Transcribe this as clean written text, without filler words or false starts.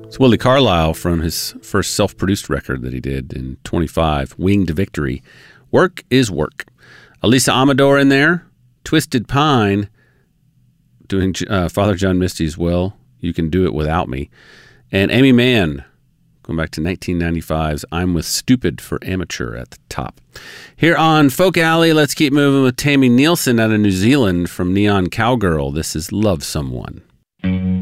It's Willie Carlisle from his first self-produced record that he did in 25, Winged Victory. Work is Work. Elisa Amador in there. Twisted Pine doing Father John Misty's Well, You Can Do It Without Me. And Amy Mann, going back to 1995's I'm With Stupid for Amateur at the top. Here on Folk Alley, let's keep moving with Tammy Nielsen out of New Zealand from Neon Cowgirl. This is Love Someone.